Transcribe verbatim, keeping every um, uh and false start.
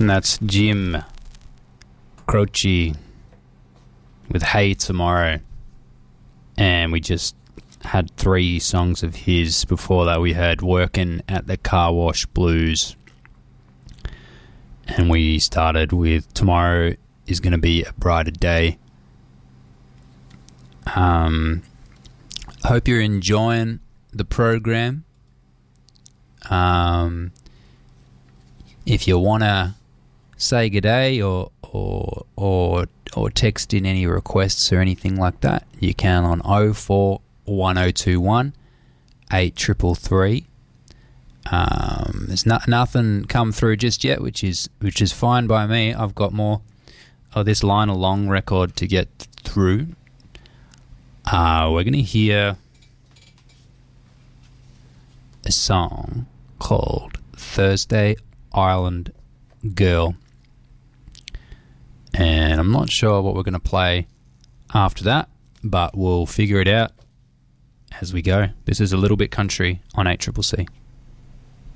And that's Jim Croce with Hey Tomorrow. And we just had three songs of his. Before that we heard Working at the Car Wash Blues. And we started with Tomorrow is Going to Be a Brighter Day. Um, hope you're enjoying the program. Um, if you want to say good day or or or or text in any requests or anything like that, you can on oh four one oh two one eight three three three. Um, there's not nothing come through just yet, which is which is fine by me. I've got more of this Lionel Long record to get through. Uh, we're gonna hear a song called Thursday Island Girl. And I'm not sure what we're going to play after that, but we'll figure it out as we go. This is A Little Bit Country on eight C C C.